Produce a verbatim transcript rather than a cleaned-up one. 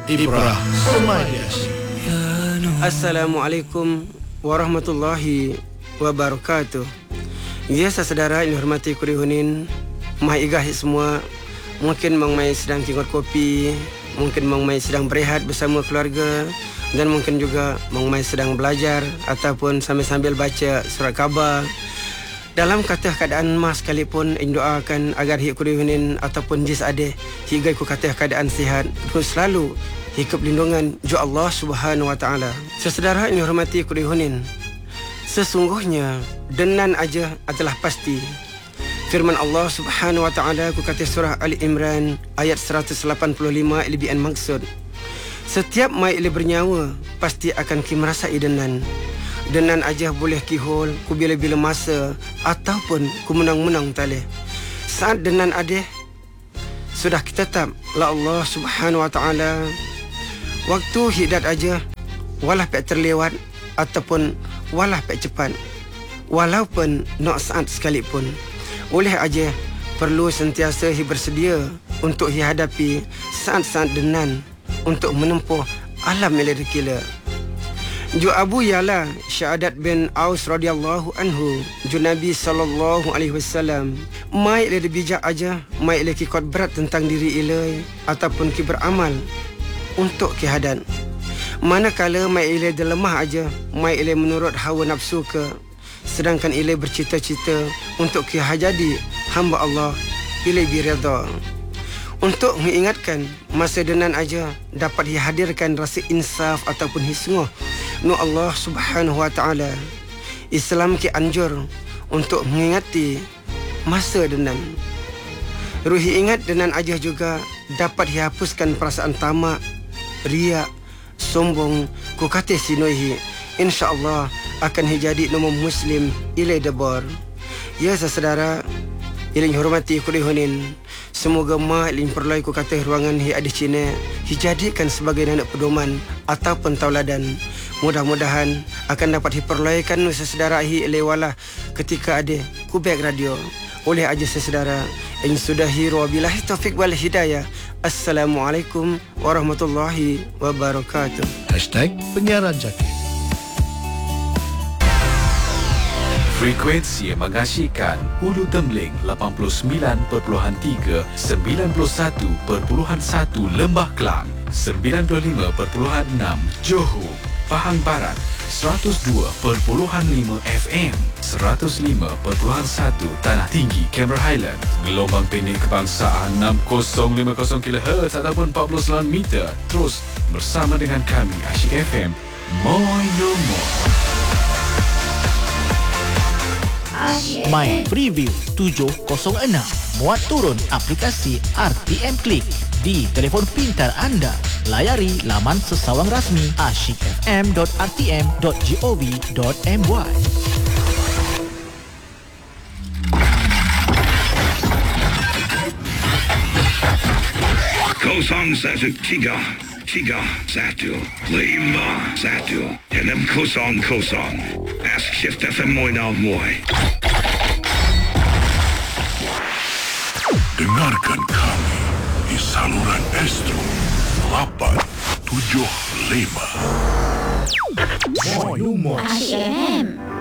Ibrah Semadias. Assalamualaikum warahmatullahi wabarakatuh. Ya, saudara yang dihormati kurihunin, mai igah semua. Mungkin Mang Mai sedang kingot kopi, mungkin Mang Mai sedang berehat bersama keluarga, dan mungkin juga Mang Mai sedang belajar ataupun sambil-sambil baca surat khabar. Dalam kata keadaan mas sekalipun, ingin doakan agar hik kurihunin ataupun jis adeh hingga ku kata keadaan sihat, terus selalu hikap lindungan ju Allah Subhanahu wa taala. Sesedara ini hormati kurihunin, sesungguhnya denan aja adalah pasti. Firman Allah Subhanahu wa taala ku kata surah Ali Imran ayat seratus lapan puluh lima lebihan maksud. Setiap mai ile bernyawa pasti akan ki merasai denan. Denan aja boleh kihol ku bila-bila masa ataupun ku menang-menang talih. Saat denan adeh sudah kita tetap la Allah Subhanahu wa taala. Waktu hidat aja walah pek terlewat ataupun walah pek cepat, walaupun nak saat sekalipun, oleh aja perlu sentiasa hi bersedia untuk hi hadapi saat-saat denan untuk menempuh alam melekila. Ju Abu Yala Syahadat bin Aus radhiyallahu anhu, ju Nabi sallallahu alaihi wasallam, mai le bijak aja, mai le kikot berat tentang diri ilai ataupun ki beramal untuk ki hadan. Manakala mai ile lemah aja, mai ile menurut hawa nafsu ke, sedangkan ile bercita-cita untuk ki hajadi hamba Allah ile biridha. Untuk mengingatkan masa denan aja dapat dihadirkan rasa insaf ataupun hisnguh nu Allah Subhanahu wa taala. Islam ki anjur untuk mengingati masa denan. Ruhi ingat denan aja juga dapat dihapuskan perasaan tamak, riak, sombong, ku kata sinuhi. InsyaAllah akan jadi nombor muslim ilai debar. Ya saudara, yang hormati kulihunin, semoga ma ilin perlai ku kata ruangan hi adih Cina dijadikan sebagai anak pedoman ataupun tauladan. Mudah-mudahan akan dapat diperlaikan sesedara hi lewala ketika ada kubek radio. Oleh aja sesedara yang sudah hiru wabillahi taufik wal hidayah. Assalamualaikum warahmatullahi wabarakatuh. Hashtag penyiaran Zakir. Frekuensi yang mengasyikkan Hulu Tembeling lapan puluh sembilan perpuluhan tiga, sembilan puluh satu perpuluhan satu Lembah Kelang, sembilan puluh lima perpuluhan enam Johor, Pahang Barat, seratus dua perpuluhan lima F M, seratus lima perpuluhan satu Tanah Tinggi, Cameron Highland, gelombang pendek kebangsaan enam kosong lima kosong kilohertz ataupun empat puluh sembilan meter. Terus bersama dengan kami Asyik F M, Moi No More. My Preview tujuh kosong enam. Muat turun aplikasi R T M Click di telefon pintar anda. Layari laman sesawang rasmi asyik f m dot r t m dot gov dot m y. Kosong satu tiga tiga satu lima satu enam kosong kosong. Ask Shift F M Moi Now Moi. Dengarkan kami di saluran Astro lapan tujuh lima. Moi No More. Asyik F M.